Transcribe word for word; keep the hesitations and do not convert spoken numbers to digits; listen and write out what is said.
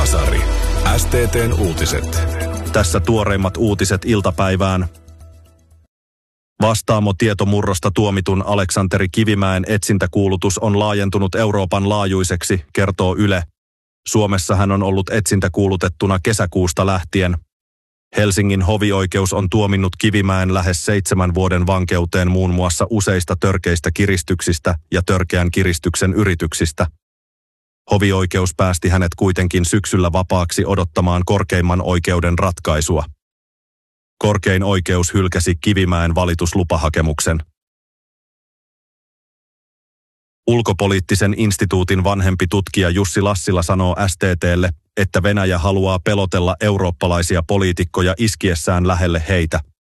Hesari. S T T:n uutiset. Tässä tuoreimmat uutiset iltapäivään. Vastaamo tietomurrosta tuomitun Aleksanteri Kivimäen etsintäkuulutus on laajentunut Euroopan laajuiseksi, kertoo Yle. Suomessa hän on ollut etsintäkuulutettuna kesäkuusta lähtien. Helsingin hovioikeus on tuominnut Kivimäen lähes seitsemän vuoden vankeuteen muun muassa useista törkeistä kiristyksistä ja törkeän kiristyksen yrityksistä. Hovioikeus päästi hänet kuitenkin syksyllä vapaaksi odottamaan korkeimman oikeuden ratkaisua. Korkein oikeus hylkäsi Kivimäen valituslupahakemuksen. Ulkopoliittisen instituutin vanhempi tutkija Jussi Lassila sanoo S T T:lle, että Venäjä haluaa pelotella eurooppalaisia poliitikkoja iskiessään lähelle heitä.